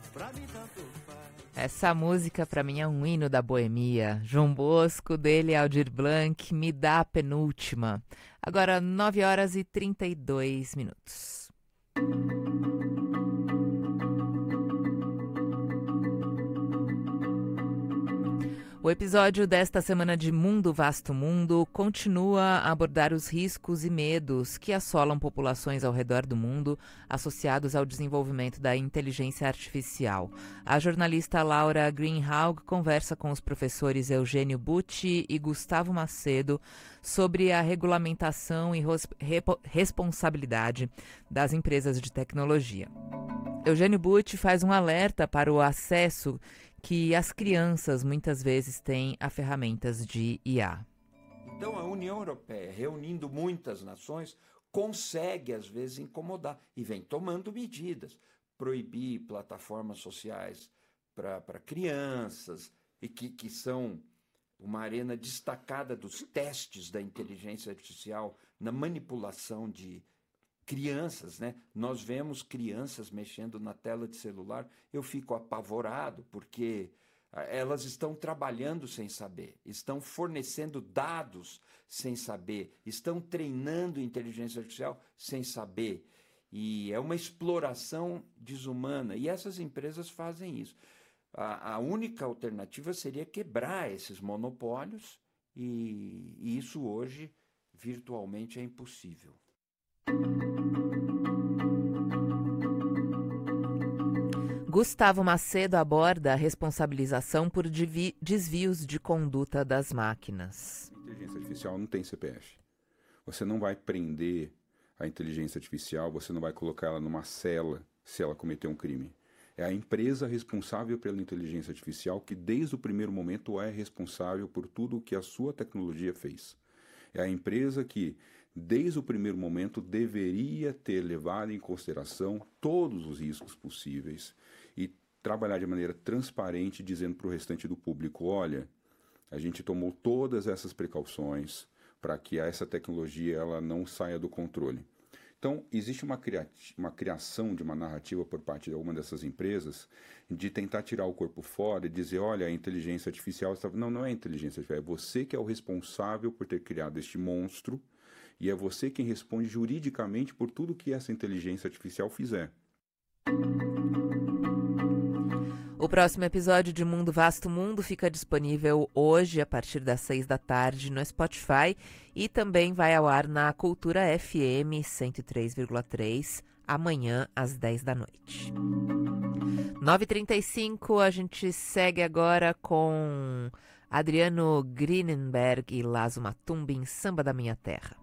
Essa música pra mim é um hino da boemia. João Bosco, dele Aldir Blanc, Me Dá a Penúltima. Agora 9h32. O episódio desta semana de Mundo Vasto Mundo continua a abordar os riscos e medos que assolam populações ao redor do mundo associados ao desenvolvimento da inteligência artificial. A jornalista Laura Greenhalgh conversa com os professores Eugênio Butti e Gustavo Macedo sobre a regulamentação e responsabilidade das empresas de tecnologia. Eugênio Butti faz um alerta para o acesso que as crianças muitas vezes têm a ferramentas de IA. Então a União Europeia, reunindo muitas nações, consegue às vezes incomodar e vem tomando medidas, proibir plataformas sociais para crianças e que são uma arena destacada dos testes da inteligência artificial na manipulação de crianças, né? Nós vemos crianças mexendo na tela de celular, eu fico apavorado, porque elas estão trabalhando sem saber, estão fornecendo dados sem saber, estão treinando inteligência artificial sem saber. E é uma exploração desumana, e essas empresas fazem isso. A única alternativa seria quebrar esses monopólios, e isso hoje virtualmente é impossível. Gustavo Macedo aborda a responsabilização por desvios de conduta das máquinas. A inteligência artificial não tem CPF. Você não vai prender a inteligência artificial, você não vai colocar ela numa cela se ela cometer um crime. É a empresa responsável pela inteligência artificial que desde o primeiro momento é responsável por tudo o que a sua tecnologia fez. É a empresa que desde o primeiro momento deveria ter levado em consideração todos os riscos possíveis e trabalhar de maneira transparente, dizendo para o restante do público, olha, a gente tomou todas essas precauções para que essa tecnologia ela não saia do controle. Então, existe uma criação de uma narrativa por parte de alguma dessas empresas de tentar tirar o corpo fora e dizer, olha, a inteligência artificial... Não é a inteligência artificial, é você que é o responsável por ter criado este monstro e é você quem responde juridicamente por tudo que essa inteligência artificial fizer. O próximo episódio de Mundo Vasto Mundo fica disponível hoje a partir das 6 da tarde no Spotify e também vai ao ar na Cultura FM 103,3 amanhã às 10 da noite. 9h35, a gente segue agora com Adriano Grinenberg e Lazo Matumbi em Samba da Minha Terra.